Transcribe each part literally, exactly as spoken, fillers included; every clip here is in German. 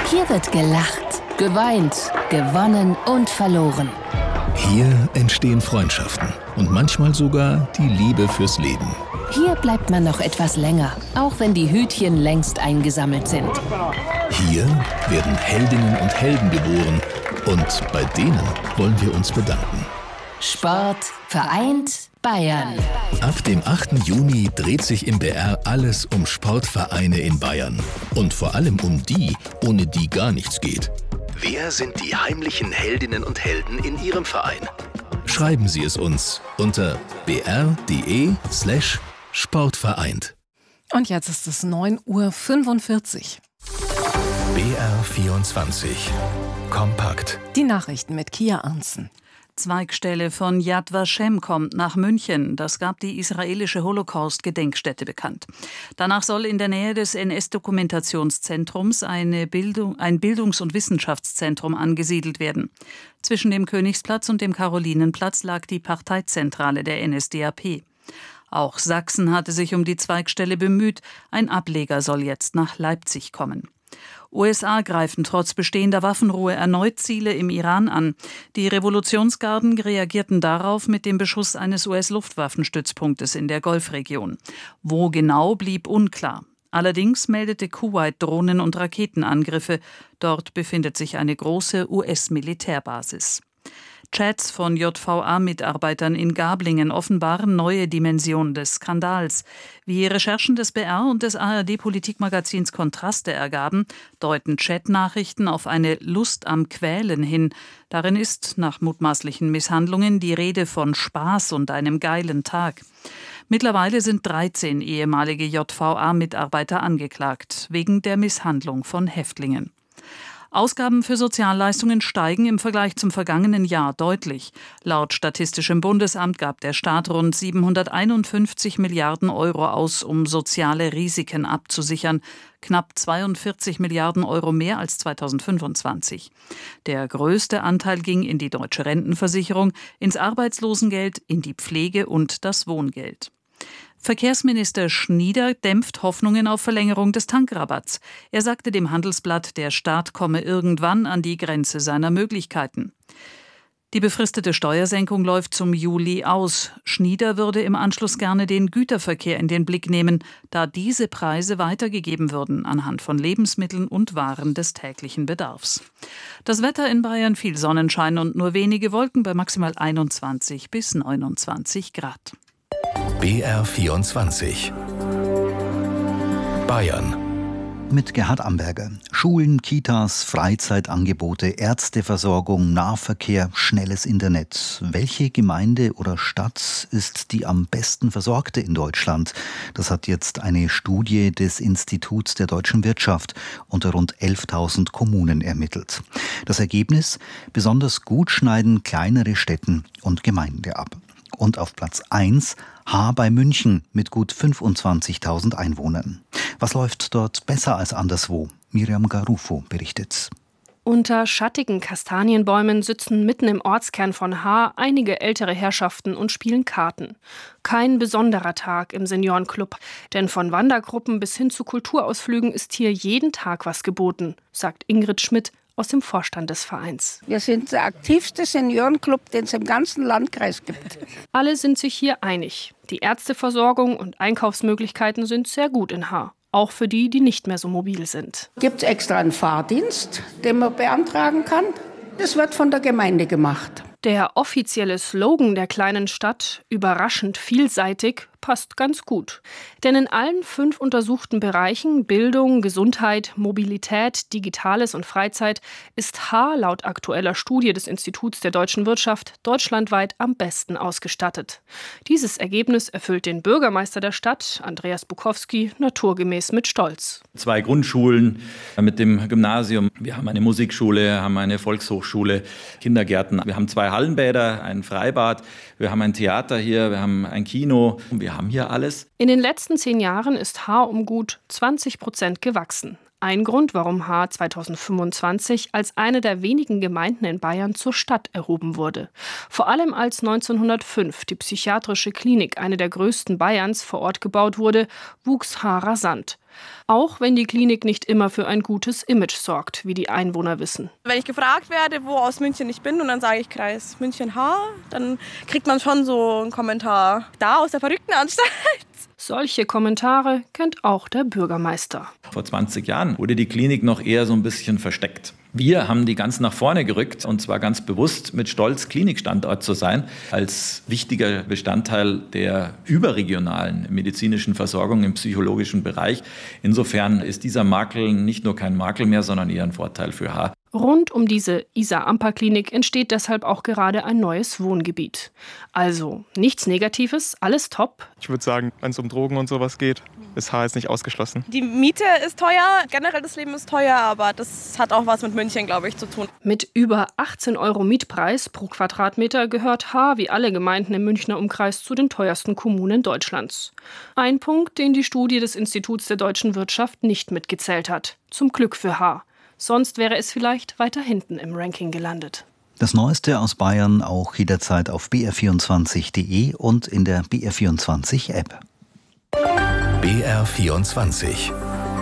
Hier wird gelacht, geweint, gewonnen und verloren. Hier entstehen Freundschaften und manchmal sogar die Liebe fürs Leben. Hier bleibt man noch etwas länger, auch wenn die Hütchen längst eingesammelt sind. Hier werden Heldinnen und Helden geboren und bei denen wollen wir uns bedanken. Sport vereint Bayern. Ab dem achten Juni dreht sich im B R alles um Sportvereine in Bayern. Und vor allem um die, ohne die gar nichts geht. Wer sind die heimlichen Heldinnen und Helden in Ihrem Verein? Schreiben Sie es uns unter b r punkt d e slash sportvereint. Und jetzt ist es neun Uhr fünfundvierzig. B R vierundzwanzig. Kompakt. Die Nachrichten mit Kia Arntzen. Zweigstelle von Yad Vashem kommt nach München. Das gab die israelische Holocaust-Gedenkstätte bekannt. Danach soll in der Nähe des N S-Dokumentationszentrums eine Bildung, ein Bildungs- und Wissenschaftszentrum angesiedelt werden. Zwischen dem Königsplatz und dem Karolinenplatz lag die Parteizentrale der N S D A P. Auch Sachsen hatte sich um die Zweigstelle bemüht. Ein Ableger soll jetzt nach Leipzig kommen. U S A greifen trotz bestehender Waffenruhe erneut Ziele im Iran an. Die Revolutionsgarden reagierten darauf mit dem Beschuss eines U S-Luftwaffenstützpunktes in der Golfregion. Wo genau, blieb unklar. Allerdings meldete Kuwait Drohnen- und Raketenangriffe. Dort befindet sich eine große U S-Militärbasis. Chats von J V A-Mitarbeitern in Gablingen offenbaren neue Dimensionen des Skandals. Wie Recherchen des B R und des A R D-Politikmagazins Kontraste ergaben, deuten Chatnachrichten auf eine Lust am Quälen hin. Darin ist nach mutmaßlichen Misshandlungen die Rede von Spaß und einem geilen Tag. Mittlerweile sind dreizehn ehemalige J V A-Mitarbeiter angeklagt, wegen der Misshandlung von Häftlingen. Ausgaben für Sozialleistungen steigen im Vergleich zum vergangenen Jahr deutlich. Laut Statistischem Bundesamt gab der Staat rund siebenhunderteinundfünfzig Milliarden Euro aus, um soziale Risiken abzusichern. Knapp zweiundvierzig Milliarden Euro mehr als zweitausendfünfundzwanzig. Der größte Anteil ging in die deutsche Rentenversicherung, ins Arbeitslosengeld, in die Pflege und das Wohngeld. Verkehrsminister Schnieder dämpft Hoffnungen auf Verlängerung des Tankrabatts. Er sagte dem Handelsblatt, der Staat komme irgendwann an die Grenze seiner Möglichkeiten. Die befristete Steuersenkung läuft zum Juli aus. Schnieder würde im Anschluss gerne den Güterverkehr in den Blick nehmen, da diese Preise weitergegeben würden anhand von Lebensmitteln und Waren des täglichen Bedarfs. Das Wetter in Bayern: viel Sonnenschein und nur wenige Wolken bei maximal einundzwanzig bis neunundzwanzig Grad. B R vierundzwanzig. Bayern. Mit Gerhard Amberger. Schulen, Kitas, Freizeitangebote, Ärzteversorgung, Nahverkehr, schnelles Internet. Welche Gemeinde oder Stadt ist die am besten versorgte in Deutschland? Das hat jetzt eine Studie des Instituts der deutschen Wirtschaft unter rund elftausend Kommunen ermittelt. Das Ergebnis: besonders gut schneiden kleinere Städte und Gemeinden ab. Und auf Platz eins Haar bei München mit gut fünfundzwanzigtausend Einwohnern. Was läuft dort besser als anderswo? Miriam Garufo berichtet. Unter schattigen Kastanienbäumen sitzen mitten im Ortskern von Haar einige ältere Herrschaften und spielen Karten. Kein besonderer Tag im Seniorenclub, denn von Wandergruppen bis hin zu Kulturausflügen ist hier jeden Tag was geboten, sagt Ingrid Schmidt aus dem Vorstand des Vereins. Wir sind der aktivste Seniorenclub, den es im ganzen Landkreis gibt. Alle sind sich hier einig. Die Ärzteversorgung und Einkaufsmöglichkeiten sind sehr gut in Haar. Auch für die, die nicht mehr so mobil sind. Gibt es extra einen Fahrdienst, den man beantragen kann? Das wird von der Gemeinde gemacht. Der offizielle Slogan der kleinen Stadt, überraschend vielseitig, passt ganz gut. Denn in allen fünf untersuchten Bereichen Bildung, Gesundheit, Mobilität, Digitales und Freizeit ist Haar laut aktueller Studie des Instituts der deutschen Wirtschaft deutschlandweit am besten ausgestattet. Dieses Ergebnis erfüllt den Bürgermeister der Stadt, Andreas Bukowski, naturgemäß mit Stolz. Zwei Grundschulen mit dem Gymnasium. Wir haben eine Musikschule, haben eine Volkshochschule, Kindergärten. Wir haben zwei Hallenbäder, ein Freibad. Wir haben ein Theater hier, wir haben ein Kino. Wir haben hier alles. In den letzten zehn Jahren ist Haar um gut zwanzig Prozent gewachsen. Ein Grund, warum Haar zweitausendfünfundzwanzig als eine der wenigen Gemeinden in Bayern zur Stadt erhoben wurde. Vor allem als neunzehnhundertfünf die psychiatrische Klinik, eine der größten Bayerns, vor Ort gebaut wurde, wuchs Haar rasant. Auch wenn die Klinik nicht immer für ein gutes Image sorgt, wie die Einwohner wissen. Wenn ich gefragt werde, wo aus München ich bin und dann sage ich Kreis München-H, dann kriegt man schon so einen Kommentar. Da aus der Verrücktenanstalt. Solche Kommentare kennt auch der Bürgermeister. Vor zwanzig Jahren wurde die Klinik noch eher so ein bisschen versteckt. Wir haben die ganz nach vorne gerückt und zwar ganz bewusst mit Stolz, Klinikstandort zu sein, als wichtiger Bestandteil der überregionalen medizinischen Versorgung im psychologischen Bereich. Insofern ist dieser Makel nicht nur kein Makel mehr, sondern eher ein Vorteil für H. Rund um diese Isar-Amper-Klinik entsteht deshalb auch gerade ein neues Wohngebiet. Also nichts Negatives, alles top. Ich würde sagen, wenn es um Drogen und sowas geht, ist H jetzt nicht ausgeschlossen. Die Miete ist teuer, generell das Leben ist teuer, aber das hat auch was mit München, glaube ich, zu tun. Mit über achtzehn Euro Mietpreis pro Quadratmeter gehört H wie alle Gemeinden im Münchner Umkreis zu den teuersten Kommunen Deutschlands. Ein Punkt, den die Studie des Instituts der deutschen Wirtschaft nicht mitgezählt hat. Zum Glück für H. Sonst wäre es vielleicht weiter hinten im Ranking gelandet. Das Neueste aus Bayern auch jederzeit auf b r vierundzwanzig punkt de und in der B R vierundzwanzig App. B R vierundzwanzig.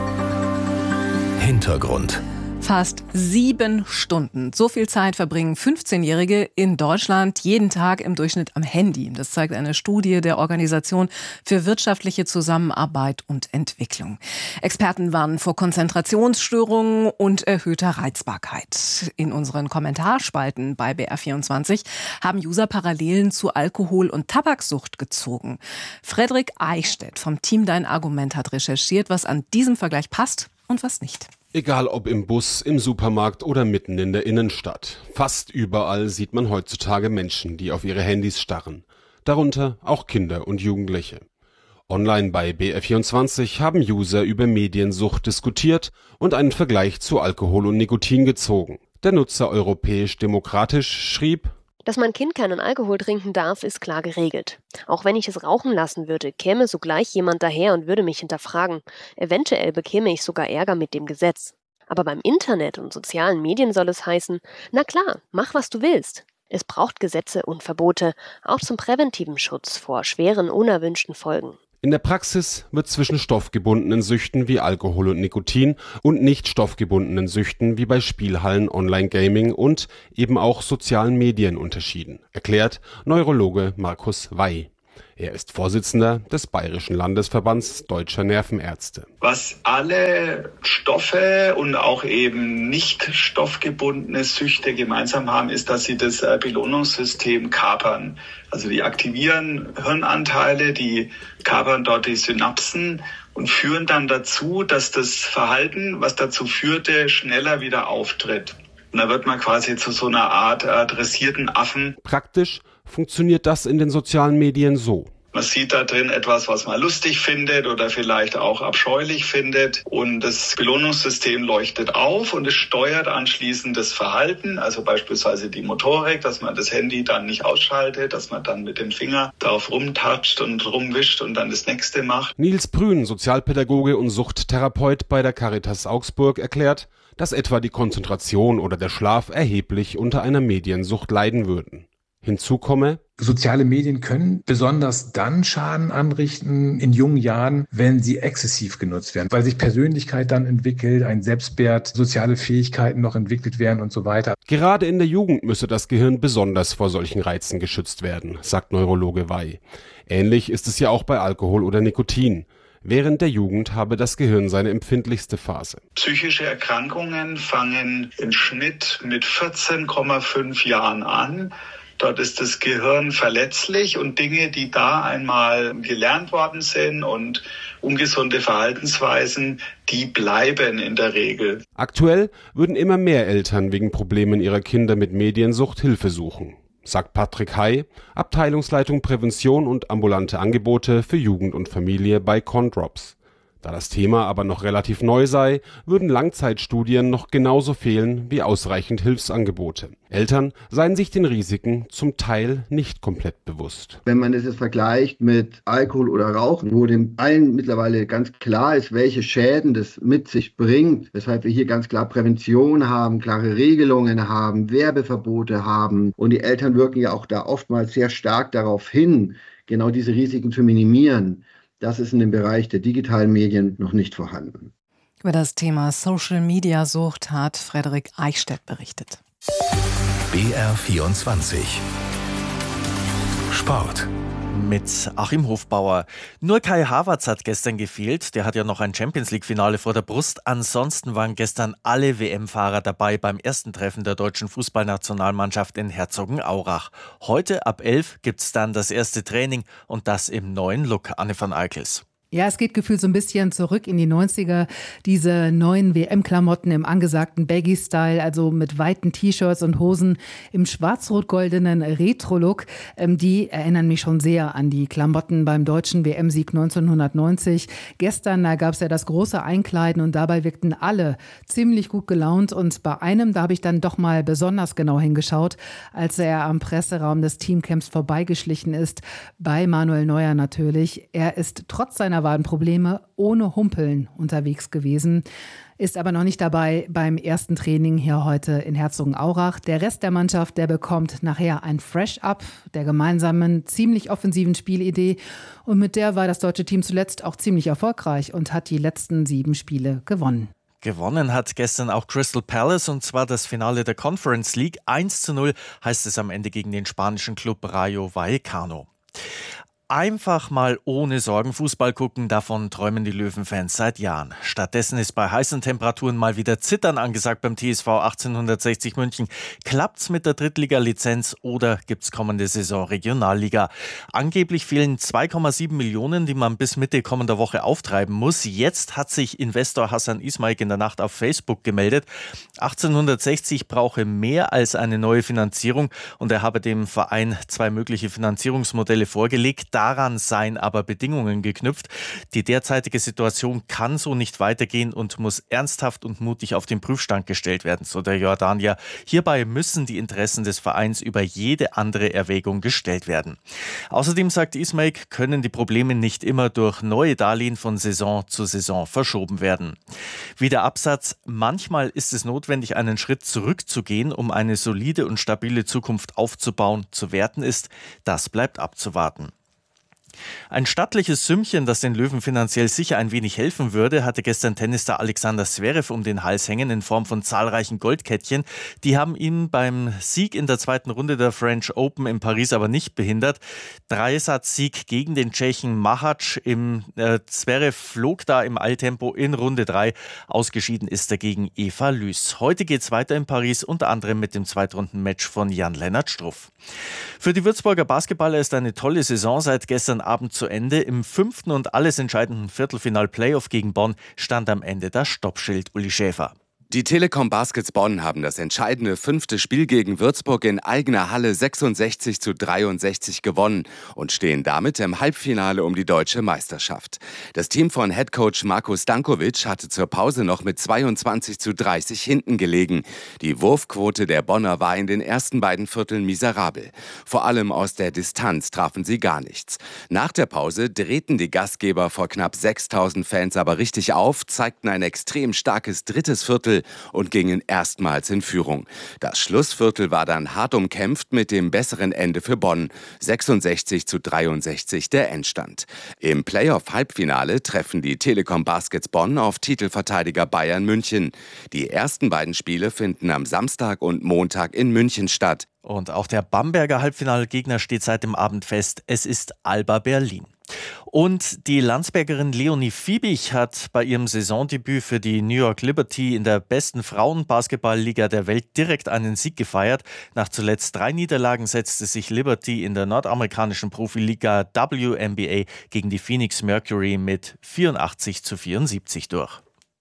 Hintergrund. Fast sieben Stunden. So viel Zeit verbringen fünfzehnjährige in Deutschland jeden Tag im Durchschnitt am Handy. Das zeigt eine Studie der Organisation für wirtschaftliche Zusammenarbeit und Entwicklung. Experten warnen vor Konzentrationsstörungen und erhöhter Reizbarkeit. In unseren Kommentarspalten bei B R vierundzwanzig haben User Parallelen zu Alkohol- und Tabaksucht gezogen. Frederik Eichstädt vom Team Dein Argument hat recherchiert, was an diesem Vergleich passt und was nicht. Egal ob im Bus, im Supermarkt oder mitten in der Innenstadt. Fast überall sieht man heutzutage Menschen, die auf ihre Handys starren. Darunter auch Kinder und Jugendliche. Online bei B R vierundzwanzig haben User über Mediensucht diskutiert und einen Vergleich zu Alkohol und Nikotin gezogen. Der Nutzer Europäisch Demokratisch schrieb: Dass mein Kind keinen Alkohol trinken darf, ist klar geregelt. Auch wenn ich es rauchen lassen würde, käme sogleich jemand daher und würde mich hinterfragen. Eventuell bekäme ich sogar Ärger mit dem Gesetz. Aber beim Internet und sozialen Medien soll es heißen, na klar, mach was du willst. Es braucht Gesetze und Verbote, auch zum präventiven Schutz vor schweren, unerwünschten Folgen. In der Praxis wird zwischen stoffgebundenen Süchten wie Alkohol und Nikotin und nicht stoffgebundenen Süchten wie bei Spielhallen, Online-Gaming und eben auch sozialen Medien unterschieden, erklärt Neurologe Markus Wey. Er ist Vorsitzender des Bayerischen Landesverbands Deutscher Nervenärzte. Was alle Stoffe und auch eben nicht stoffgebundene Süchte gemeinsam haben, ist, dass sie das Belohnungssystem kapern. Also die aktivieren Hirnanteile, die kapern dort die Synapsen und führen dann dazu, dass das Verhalten, was dazu führte, schneller wieder auftritt. Und da wird man quasi zu so einer Art äh, dressierten Affen. Praktisch funktioniert das in den sozialen Medien so. Man sieht da drin etwas, was man lustig findet oder vielleicht auch abscheulich findet. Und das Belohnungssystem leuchtet auf und es steuert anschließend das Verhalten, also beispielsweise die Motorik, dass man das Handy dann nicht ausschaltet, dass man dann mit dem Finger darauf rumtatscht und rumwischt und dann das nächste macht. Nils Brün, Sozialpädagoge und Suchttherapeut bei der Caritas Augsburg, erklärt, dass etwa die Konzentration oder der Schlaf erheblich unter einer Mediensucht leiden würden. Hinzu komme: Soziale Medien können besonders dann Schaden anrichten in jungen Jahren, wenn sie exzessiv genutzt werden, weil sich Persönlichkeit dann entwickelt, ein Selbstwert, soziale Fähigkeiten noch entwickelt werden und so weiter. Gerade in der Jugend müsse das Gehirn besonders vor solchen Reizen geschützt werden, sagt Neurologe Wey. Ähnlich ist es ja auch bei Alkohol oder Nikotin. Während der Jugend habe das Gehirn seine empfindlichste Phase. Psychische Erkrankungen fangen im Schnitt mit vierzehn Komma fünf Jahren an. Dort ist das Gehirn verletzlich und Dinge, die da einmal gelernt worden sind und ungesunde Verhaltensweisen, die bleiben in der Regel. Aktuell würden immer mehr Eltern wegen Problemen ihrer Kinder mit Mediensucht Hilfe suchen, sagt Patrick Hay, Abteilungsleitung Prävention und ambulante Angebote für Jugend und Familie bei Condrops. Da das Thema aber noch relativ neu sei, würden Langzeitstudien noch genauso fehlen wie ausreichend Hilfsangebote. Eltern seien sich den Risiken zum Teil nicht komplett bewusst. Wenn man das jetzt vergleicht mit Alkohol oder Rauchen, wo dem allen mittlerweile ganz klar ist, welche Schäden das mit sich bringt, weshalb wir hier ganz klar Prävention haben, klare Regelungen haben, Werbeverbote haben und die Eltern wirken ja auch da oftmals sehr stark darauf hin, genau diese Risiken zu minimieren. Das ist in dem Bereich der digitalen Medien noch nicht vorhanden. Über das Thema Social-Media-Sucht hat Frederik Eichstädt berichtet. B R vierundzwanzig Sport. Mit Achim Hofbauer. Nur Kai Havertz hat gestern gefehlt. Der hat ja noch ein Champions-League-Finale vor der Brust. Ansonsten waren gestern alle W M-Fahrer dabei beim ersten Treffen der deutschen Fußballnationalmannschaft in Herzogenaurach. Heute ab elf gibt es dann das erste Training und das im neuen Look. Anne van Eickels. Ja, es geht gefühlt so ein bisschen zurück in die neunziger. Diese neuen W M-Klamotten im angesagten Baggy-Style, also mit weiten T-Shirts und Hosen im schwarz-rot-goldenen Retro-Look, ähm, die erinnern mich schon sehr an die Klamotten beim deutschen W M-Sieg neunzehnhundertneunzig. Gestern, da gab es ja das große Einkleiden und dabei wirkten alle ziemlich gut gelaunt. Und bei einem, da habe ich dann doch mal besonders genau hingeschaut, als er am Presseraum des Teamcamps vorbeigeschlichen ist, bei Manuel Neuer natürlich. Er ist trotz seiner Wadenprobleme ohne Humpeln unterwegs gewesen, ist aber noch nicht dabei beim ersten Training hier heute in Herzogenaurach. Der Rest der Mannschaft, der bekommt nachher ein Fresh-Up der gemeinsamen, ziemlich offensiven Spielidee und mit der war das deutsche Team zuletzt auch ziemlich erfolgreich und hat die letzten sieben Spiele gewonnen. Gewonnen hat gestern auch Crystal Palace und zwar das Finale der Conference League. eins zu null heißt es am Ende gegen den spanischen Club Rayo Vallecano. Einfach mal ohne Sorgen Fußball gucken, davon träumen die Löwenfans seit Jahren. Stattdessen ist bei heißen Temperaturen mal wieder Zittern angesagt beim T S V achtzehnhundertsechzig München. Klappt's mit der Drittliga-Lizenz oder gibt's kommende Saison Regionalliga? Angeblich fehlen zwei Komma sieben Millionen, die man bis Mitte kommender Woche auftreiben muss. Jetzt hat sich Investor Hassan Ismaik in der Nacht auf Facebook gemeldet. achtzehnhundertsechzig brauche mehr als eine neue Finanzierung und er habe dem Verein zwei mögliche Finanzierungsmodelle vorgelegt. Daran seien aber Bedingungen geknüpft. Die derzeitige Situation kann so nicht weitergehen und muss ernsthaft und mutig auf den Prüfstand gestellt werden, so der Jordanier. Hierbei müssen die Interessen des Vereins über jede andere Erwägung gestellt werden. Außerdem sagt Ismaik, können die Probleme nicht immer durch neue Darlehen von Saison zu Saison verschoben werden. Wie der Absatz, manchmal ist es notwendig, einen Schritt zurückzugehen, um eine solide und stabile Zukunft aufzubauen, zu werten ist, das bleibt abzuwarten. Ein stattliches Sümmchen, das den Löwen finanziell sicher ein wenig helfen würde, hatte gestern Tennisstar Alexander Zverev um den Hals hängen in Form von zahlreichen Goldkettchen. Die haben ihn beim Sieg in der zweiten Runde der French Open in Paris aber nicht behindert. Dreisatz-Sieg gegen den Tschechen Machac. Im äh, Zverev flog da im Eiltempo in Runde drei. Ausgeschieden ist dagegen Eva Lüß. Heute geht's weiter in Paris, unter anderem mit dem Zweitrundenmatch von Jan-Lennart Struff. Für die Würzburger Basketballer ist eine tolle Saison seit gestern Abend zu Ende. Im fünften und alles entscheidenden Viertelfinal-Playoff gegen Bonn stand am Ende das Stoppschild. Uli Schäfer. Die Telekom Baskets Bonn haben das entscheidende fünfte Spiel gegen Würzburg in eigener Halle sechsundsechzig zu dreiundsechzig gewonnen und stehen damit im Halbfinale um die deutsche Meisterschaft. Das Team von Headcoach Marko Stankovic hatte zur Pause noch mit zweiundzwanzig zu dreißig hinten gelegen. Die Wurfquote der Bonner war in den ersten beiden Vierteln miserabel. Vor allem aus der Distanz trafen sie gar nichts. Nach der Pause drehten die Gastgeber vor knapp sechstausend Fans aber richtig auf, zeigten ein extrem starkes drittes Viertel und gingen erstmals in Führung. Das Schlussviertel war dann hart umkämpft mit dem besseren Ende für Bonn. sechsundsechzig zu dreiundsechzig der Endstand. Im Playoff-Halbfinale treffen die Telekom Baskets Bonn auf Titelverteidiger Bayern München. Die ersten beiden Spiele finden am Samstag und Montag in München statt. Und auch der Bamberger Halbfinalgegner steht seit dem Abend fest. Es ist Alba Berlin. Und die Landsbergerin Leonie Fiebig hat bei ihrem Saisondebüt für die New York Liberty in der besten Frauenbasketballliga der Welt direkt einen Sieg gefeiert. Nach zuletzt drei Niederlagen setzte sich Liberty in der nordamerikanischen Profiliga W N B A gegen die Phoenix Mercury mit vierundachtzig zu vierundsiebzig durch.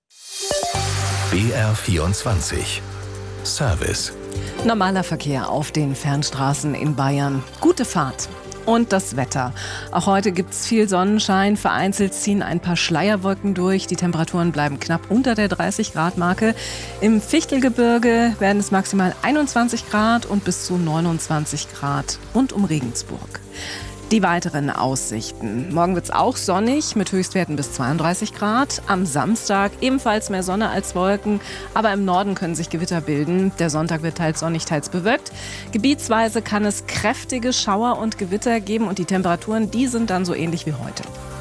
B R vierundzwanzig Service. Normaler Verkehr auf den Fernstraßen in Bayern. Gute Fahrt. Und das Wetter. Auch heute gibt es viel Sonnenschein. Vereinzelt ziehen ein paar Schleierwolken durch. Die Temperaturen bleiben knapp unter der dreißig Grad Marke. Im Fichtelgebirge werden es maximal einundzwanzig Grad und bis zu neunundzwanzig Grad rund um Regensburg. Die weiteren Aussichten. Morgen wird es auch sonnig mit Höchstwerten bis zweiunddreißig Grad. Am Samstag ebenfalls mehr Sonne als Wolken, aber im Norden können sich Gewitter bilden. Der Sonntag wird teils sonnig, teils bewölkt. Gebietsweise kann es kräftige Schauer und Gewitter geben und die Temperaturen, die sind dann so ähnlich wie heute.